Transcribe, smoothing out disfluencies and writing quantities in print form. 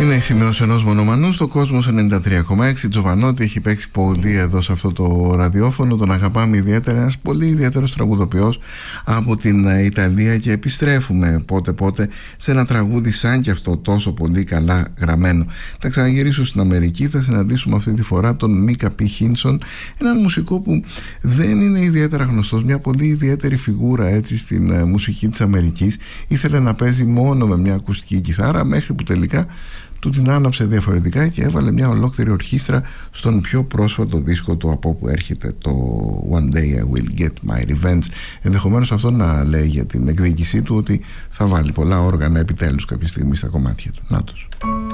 Είναι η σημείωση ενός μονομανού στο Κόσμος 93,6. Τζοβανότη έχει παίξει πολύ εδώ σε αυτό το ραδιόφωνο. Τον αγαπάμε ιδιαίτερα. Ένας πολύ ιδιαίτερος τραγουδοποιός από την Ιταλία. Και επιστρέφουμε πότε σε ένα τραγούδι σαν και αυτό, τόσο πολύ καλά γραμμένο. Θα ξαναγυρίσω στην Αμερική. Θα συναντήσουμε αυτή τη φορά τον Μίκα Πι Χίνσον, έναν μουσικό που δεν είναι ιδιαίτερα γνωστός, μια πολύ ιδιαίτερη φιγούρα έτσι στην μουσική της Αμερικής. Ήθελε να παίζει μόνο με μια ακουστική κιθάρα, μέχρι που τελικά του την άναψε διαφορετικά και έβαλε μια ολόκληρη ορχήστρα στον πιο πρόσφατο δίσκο του, από όπου έρχεται το One Day I Will Get My Revenge. Ενδεχομένως αυτό να λέει για την εκδίκησή του ότι θα βάλει πολλά όργανα επιτέλους κάποια στιγμή στα κομμάτια του. Νάτος.